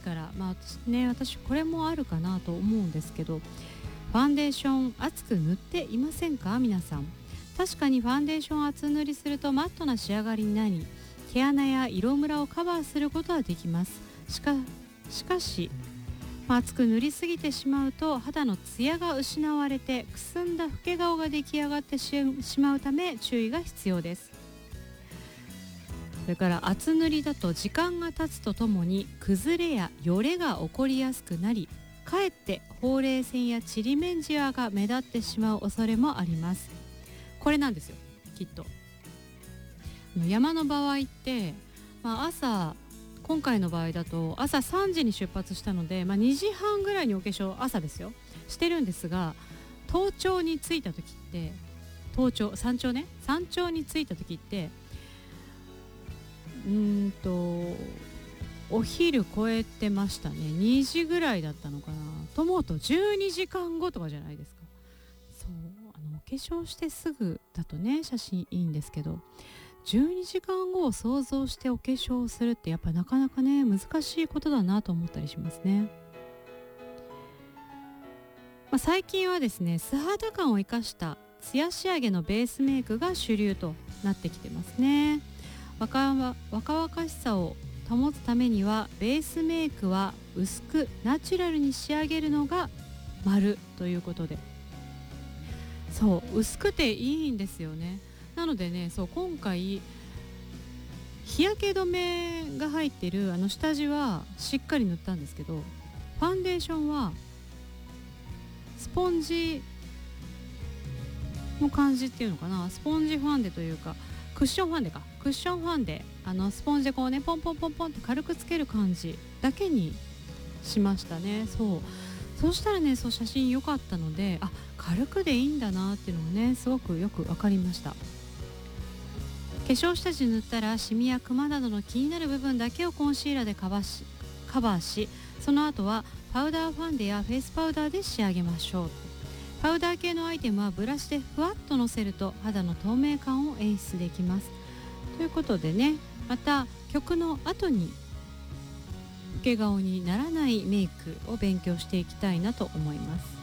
から、私これもあるかなと思うんですけど、ファンデーション厚く塗っていませんか皆さん。確かにファンデーション厚塗りするとマットな仕上がりになり、毛穴や色ムラをカバーすることはできます。しかし厚く塗りすぎてしまうと肌のツヤが失われて、くすんだ老け顔が出来上がってしまうため注意が必要です。それから厚塗りだと時間が経つとともに崩れやよれが起こりやすくなり、かえってほうれい線やちりめんじわが目立ってしまう恐れもあります。これなんですよ、きっと。山の場合って、今回の場合だと朝3時に出発したので、2時半ぐらいにお化粧、朝ですよ、してるんですが、登頂に着いた時って、山頂に着いた時ってお昼超えてましたね。2時ぐらいだったのかなと思うと12時間後とかじゃないですか。そう、お化粧してすぐだとね写真いいんですけど、12時間後を想像してお化粧をするってやっぱなかなかね難しいことだなと思ったりしますね。最近はですね、素肌感を生かしたツヤ仕上げのベースメイクが主流となってきてますね。若々しさを保つためにはベースメイクは薄くナチュラルに仕上げるのが丸ということで、そう薄くていいんですよね。なのでね、今回日焼け止めが入ってる下地はしっかり塗ったんですけど、ファンデーションはスポンジの感じっていうのかな、スポンジファンデというかクッションファンデ、スポンジでこうねポンポンポンポンって軽くつける感じだけにしましたね。そうしたらね、写真良かったので、軽くでいいんだなっていうのがねすごくよく分かりました。化粧下地塗ったらシミやクマなどの気になる部分だけをコンシーラーでカバーし、その後はパウダーファンデやフェイスパウダーで仕上げましょう。パウダー系のアイテムはブラシでふわっとのせると肌の透明感を演出できます。ということでね、また曲の後に老け顔にならないメイクを勉強していきたいなと思います。